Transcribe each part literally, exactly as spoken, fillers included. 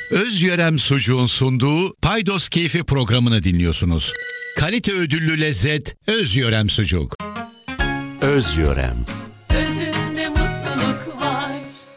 Özyörem Sucuğun sunduğu Paydos Keyfi programını dinliyorsunuz. Kalite ödüllü lezzet Özyörem Sucuk. Özyörem. Özünde mutluluk var.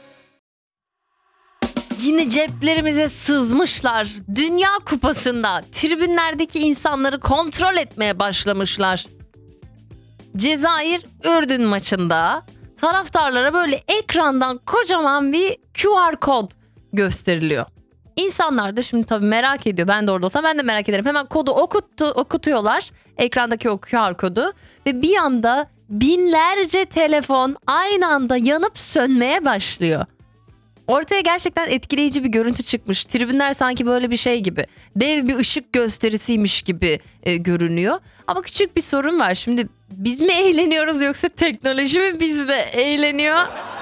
Yine ceplerimize sızmışlar. Dünya Kupası'nda tribünlerdeki insanları kontrol etmeye başlamışlar. Cezayir Ürdün maçında taraftarlara böyle ekrandan kocaman bir Q R kod gösteriliyor. İnsanlar da şimdi tabii merak ediyor. Ben de orada olsam ben de merak ederim. Hemen kodu okuttu, okutuyorlar. Ekrandaki o Q R kodu. Ve bir anda binlerce telefon aynı anda yanıp sönmeye başlıyor. Ortaya gerçekten etkileyici bir görüntü çıkmış. Tribünler sanki böyle bir şey gibi. Dev bir ışık gösterisiymiş gibi e, görünüyor. Ama küçük bir sorun var. Şimdi biz mi eğleniyoruz yoksa teknoloji mi bizle eğleniyor?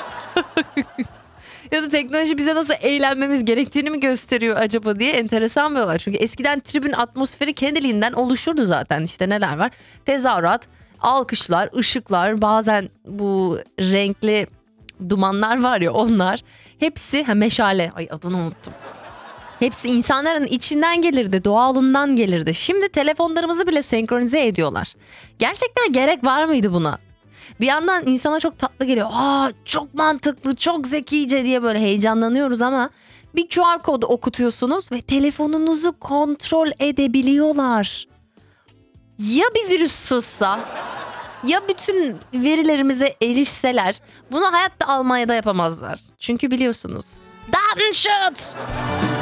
Ya da teknoloji bize nasıl eğlenmemiz gerektiğini mi gösteriyor acaba diye enteresan bir olay. Çünkü eskiden tribün atmosferi kendiliğinden oluşurdu zaten. İşte neler var? Tezahürat, alkışlar, ışıklar, bazen bu renkli dumanlar var ya onlar. Hepsi ha meşale. Ay adını unuttum. Hepsi insanların içinden gelirdi, doğalından gelirdi. Şimdi telefonlarımızı bile senkronize ediyorlar. Gerçekten gerek var mıydı buna? Bir yandan insana çok tatlı geliyor. Aa çok mantıklı, çok zekice diye böyle heyecanlanıyoruz ama bir Q R kodu okutuyorsunuz ve telefonunuzu kontrol edebiliyorlar. Ya bir virüs sızsa, ya bütün verilerimize erişseler, bunu hayatta Almanya'da yapamazlar. Çünkü biliyorsunuz. Datenschutz!